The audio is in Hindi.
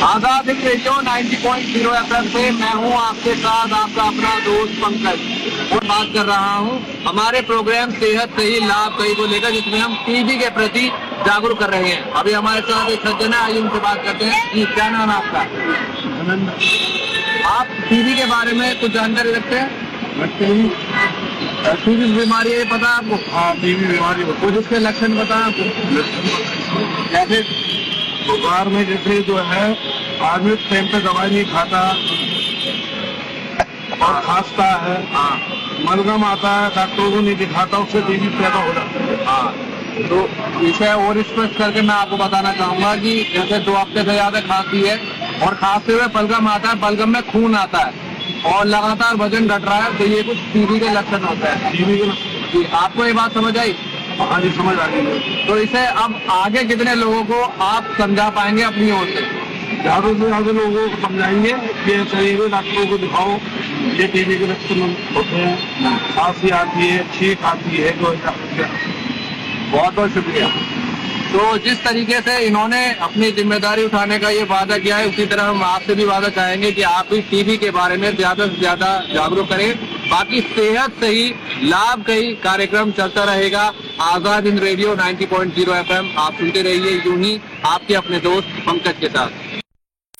आजाद हिंद रेडियो 90.0 FM पे मैं हूँ आपके साथ आपका अपना दोस्त पंकज और बात कर रहा हूँ हमारे प्रोग्राम सेहत सही लाभ सही को लेकर, जिसमें हम टीबी के प्रति जागरूक कर रहे हैं। अभी हमारे साथ एक सज्जन है, आइए उनसे बात करते हैं। जी, क्या नाम है आपका? आनंद। आप टीबी के बारे में कुछ जानकारी रखते हैं? टीबी बीमारी है, पता है आपको? हाँ, टीबी बीमारी कुछ उसके लक्षण पता है आपको? जैसे बुखार में जैसे जो है आदमी टाइम पे दवाई नहीं खाता और खांसता है, मलगम आता है, डॉक्टरों को नहीं दिखाता, उससे टीबी पैदा हो जाता है। हाँ, तो इसे और स्पष्ट करके मैं आपको बताना चाहूंगा कि जैसे 2 हफ्ते से ज्यादा खांसी है और खांसते हुए बलगम आता है, बलगम में खून आता है और लगातार वजन घट रहा है, तो ये कुछ टीबी के लक्षण होता है। टीबी के आपको ये बात समझ आई? हाँ जी, समझ आ गई। तो इसे अब आगे कितने लोगों को आप समझा पाएंगे अपनी ओर से? ज्यादा से ज्यादा लोगों को समझाएंगे कि शरीर में डॉक्टरों को दिखाओ, ये टीबी के लक्षण होते हैं, खांसी आती है, छींक आती है। बहुत बहुत शुक्रिया। तो जिस तरीके से इन्होंने अपनी जिम्मेदारी उठाने का ये वादा किया है, उसी तरह हम आपसे भी वादा चाहेंगे कि आप भी टीबी के बारे में ज्यादा से ज्यादा जागरूक करें। बाकी सेहत सही लाभ कई कार्यक्रम चलता रहेगा। आजाद हिंद रेडियो 90.0 FM आप सुनते रहिए यूं ही आपके अपने दोस्त पंकज के साथ।